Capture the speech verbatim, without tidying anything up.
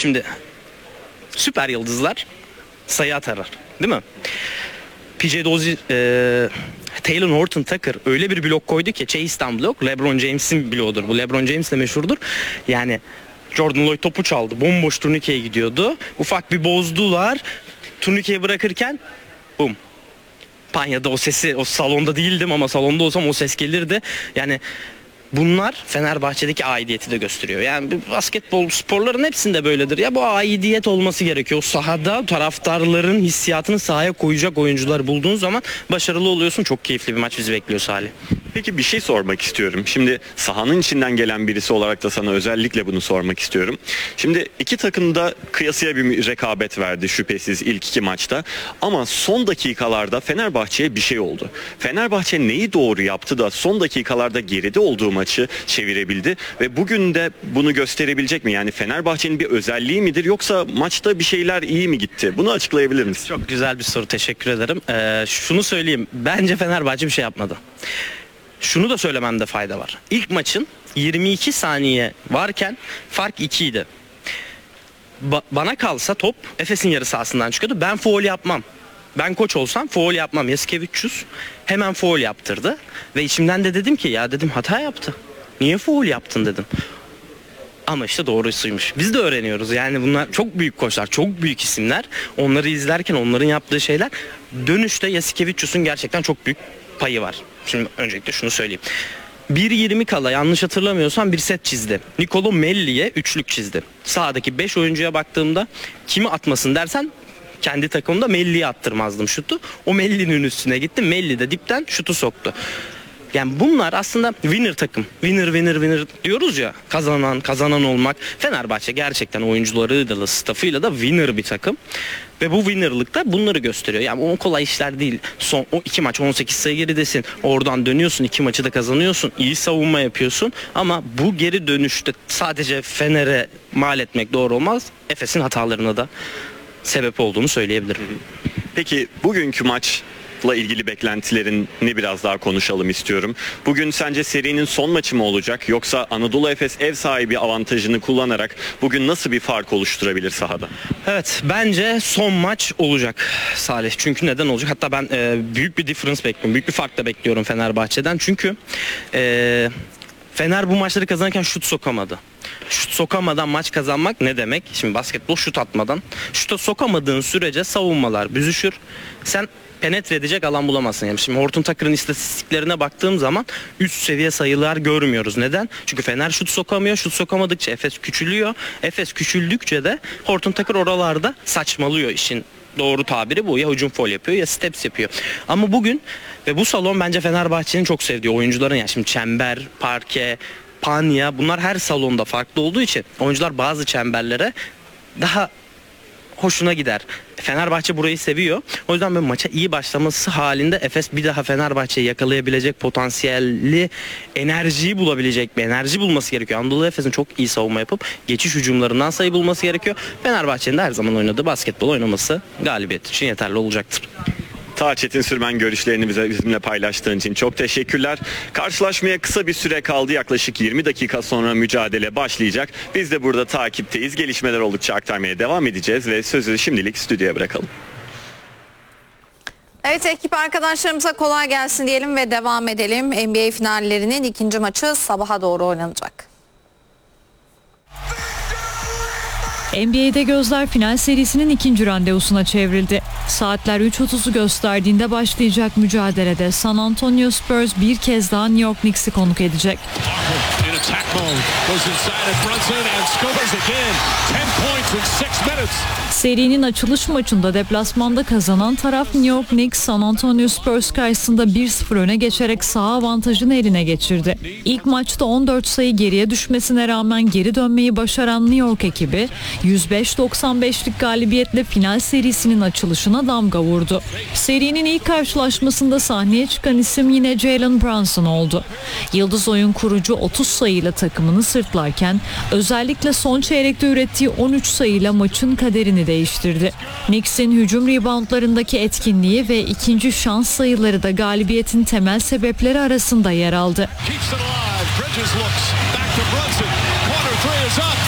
Şimdi süper yıldızlar sayı atarlar, değil mi? P J Dozier, e, Taylor Horton Tucker öyle bir blok koydu ki Chase'den blok, LeBron James'in bloğudur. Bu LeBron James'le meşhurdur. Yani Jordan Lloyd topu çaldı. Bomboş turnikeye gidiyordu. Ufak bir bozdular. Turnikeyi bırakırken bum. Panya'da o sesi, o salonda değildim ama salonda olsam o ses gelirdi. Yani bunlar Fenerbahçe'deki aidiyeti de gösteriyor. Yani basketbol sporların hepsinde böyledir. Ya bu aidiyet olması gerekiyor. O sahada taraftarların hissiyatını sahaya koyacak oyuncular bulduğun zaman başarılı oluyorsun. Çok keyifli bir maç bizi bekliyor Salih. Peki bir şey sormak istiyorum. Şimdi sahanın içinden gelen birisi olarak da sana özellikle bunu sormak istiyorum. Şimdi iki takım da kıyasıya bir rekabet verdi şüphesiz ilk iki maçta. Ama son dakikalarda Fenerbahçe'ye bir şey oldu. Fenerbahçe neyi doğru yaptı da son dakikalarda geride olduğu maçı çevirebildi ve bugün de bunu gösterebilecek mi? Yani Fenerbahçe'nin bir özelliği midir yoksa maçta bir şeyler iyi mi gitti? Bunu açıklayabilir misin? Çok güzel bir soru. Teşekkür ederim. Ee, şunu söyleyeyim. Bence Fenerbahçe bir şey yapmadı. Şunu da söylememde fayda var. İlk maçın yirmi iki saniye varken fark iki idi. Ba- bana kalsa top Efes'in yarı sahasından çıkıyordu. Ben faul yapmam. Ben koç olsam faul yapmam. Yasikevicius hemen faul yaptırdı. Ve içimden de dedim ki ya dedim hata yaptı. Niye faul yaptın dedim. Ama işte doğrusuymuş. Biz de öğreniyoruz. Yani bunlar çok büyük koçlar, çok büyük isimler. Onları izlerken onların yaptığı şeyler dönüşte Yasikevicius'un gerçekten çok büyük payı var. Şimdi öncelikle şunu söyleyeyim. bir yirmi kala yanlış hatırlamıyorsam bir set çizdi. Nicolo Melli'ye üçlük çizdi. Sağdaki beş oyuncuya baktığımda kimi atmasın dersen kendi takımımda Melli'ye attırmazdım şutu. O Melli'nin üstüne gitti. Melli de dipten şutu soktu. Yani bunlar aslında winner takım. Winner winner winner diyoruz ya. Kazanan kazanan olmak. Fenerbahçe gerçekten oyuncularıyla da staffıyla da winner bir takım. Ve bu winnerlık da bunları gösteriyor. Yani o kolay işler değil. Son o iki maç on sekiz sayı geridesin. Oradan dönüyorsun, iki maçı da kazanıyorsun. İyi savunma yapıyorsun. Ama bu geri dönüşte sadece Fener'e mal etmek doğru olmaz. Efes'in hatalarına da sebep olduğunu söyleyebilirim. Peki bugünkü maçla ilgili beklentilerini biraz daha konuşalım istiyorum. Bugün sence serinin son maçı mı olacak yoksa Anadolu Efes ev sahibi avantajını kullanarak bugün nasıl bir fark oluşturabilir sahada? Evet, bence son maç olacak Salih. Çünkü neden olacak? Hatta ben e, büyük bir difference bekliyorum. Büyük bir fark da bekliyorum Fenerbahçe'den. Çünkü e, Fener bu maçları kazanırken şut sokamadı. Şut sokamadan maç kazanmak ne demek? Şimdi basketbol şut atmadan. Şuta sokamadığın sürece savunmalar büzüşür. Sen penetre edecek alan bulamazsın. Yani şimdi Horton Tucker'ın istatistiklerine baktığım zaman üst seviye sayılar görmüyoruz. Neden? Çünkü Fener şut sokamıyor. Şut sokamadıkça Efes küçülüyor. Efes küçüldükçe de Horton Tucker oralarda saçmalıyor. İşin doğru tabiri bu. Ya hücum foul yapıyor ya steps yapıyor. Ama bugün ve bu salon bence Fenerbahçe'nin çok sevdiği oyuncuların, yani şimdi çember, parke, panya, bunlar her salonda farklı olduğu için oyuncular bazı çemberlere daha hoşuna gider. Fenerbahçe burayı seviyor. O yüzden ben maça iyi başlaması halinde Efes bir daha Fenerbahçe'yi yakalayabilecek potansiyelli enerjiyi bulabilecek bir enerji bulması gerekiyor. Anadolu Efes'in çok iyi savunma yapıp geçiş hücumlarından sayı bulması gerekiyor. Fenerbahçe'nin de her zaman oynadığı basketbol oynaması galibiyet için yeterli olacaktır. Taha Çetin Sürmen, görüşlerini bize bizimle paylaştığın için çok teşekkürler. Karşılaşmaya kısa bir süre kaldı. Yaklaşık yirmi dakika sonra mücadele başlayacak. Biz de burada takipteyiz. Gelişmeler oldukça aktarmaya devam edeceğiz ve sözü şimdilik stüdyoya bırakalım. Evet, ekip arkadaşlarımıza kolay gelsin diyelim ve devam edelim. N B A finallerinin ikinci maçı sabaha doğru oynanacak. N B A'de gözler final serisinin ikinci randevusuna çevrildi. Saatler üç otuzu gösterdiğinde başlayacak mücadelede San Antonio Spurs bir kez daha New York Knicks'i konuk edecek. Serinin açılış maçında deplasmanda kazanan taraf New York Knicks, San Antonio Spurs karşısında bir sıfır öne geçerek saha avantajını eline geçirdi. İlk maçta on dört sayı geriye düşmesine rağmen geri dönmeyi başaran New York ekibi yüz beş doksan beşlik galibiyetle final serisinin açılışına damga vurdu. Serinin ilk karşılaşmasında sahneye çıkan isim yine Jalen Brunson oldu. Yıldız oyun kurucu otuz sayıyla takımını sırtlarken özellikle son çeyrekte ürettiği on üç sayıyla maçın kaderini değiştirdi. Knicks'in hücum reboundlarındaki etkinliği ve ikinci şans sayıları da galibiyetin temel sebepleri arasında yer aldı.